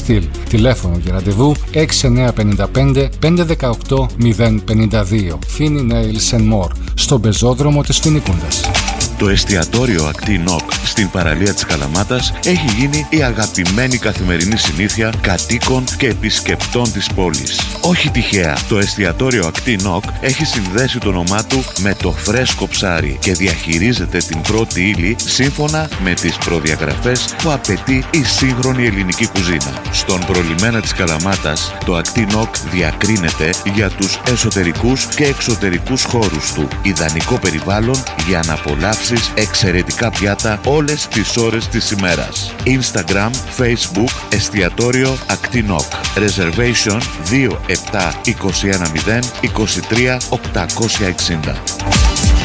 στυλ. Τηλέφωνο και ραντεβού 6955 518 052. Fini Nails and More, στον πεζόδρομο της Φοινικούντας. Το εστιατόριο Ακτή Νοκ στην παραλία της Καλαμάτας έχει γίνει η αγαπημένη καθημερινή συνήθεια κατοίκων και επισκεπτών της πόλης. Όχι τυχαία, το εστιατόριο Ακτή Νοκ έχει συνδέσει το όνομά του με το φρέσκο ψάρι και διαχειρίζεται την πρώτη ύλη σύμφωνα με τις προδιαγραφές που απαιτεί η σύγχρονη ελληνική κουζίνα. Στον προλιμένα της Καλαμάτας, το Ακτή Νοκ διακρίνεται για τους εσωτερικούς και εξωτερικούς χώρους του. Ιδανικό περιβάλλον για να απολαύσει εξαιρετικά πιάτα όλες τις ώρες της ημέρας. Instagram, Facebook, εστιατόριο Ακτή Νοκ. Reservation 27 21 0 23 860.